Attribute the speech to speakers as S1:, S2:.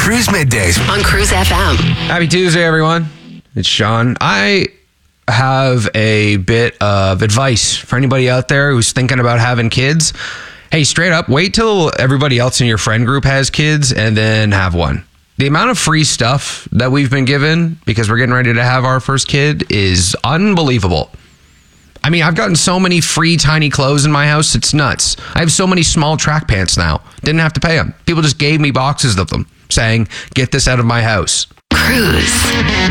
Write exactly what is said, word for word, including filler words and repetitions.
S1: Cruise Middays
S2: on Cruise F M.
S3: Happy Tuesday, everyone. It's Sean. I have a bit of advice for anybody out there who's thinking about having kids. Hey, straight up, wait till everybody else in your friend group has kids and then have one. The amount of free stuff that we've been given because we're getting ready to have our first kid is unbelievable. I mean, I've gotten so many free tiny clothes in my house, it's nuts. I have so many small track pants now. Didn't have to pay them. People just gave me boxes of them saying, get this out of my house.
S2: Cruise.